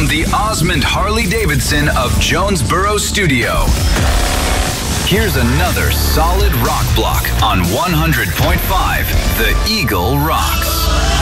the Osmond Harley-Davidson of Jonesboro Studio. Here's another solid rock block on 100.5 The Eagle Rocks.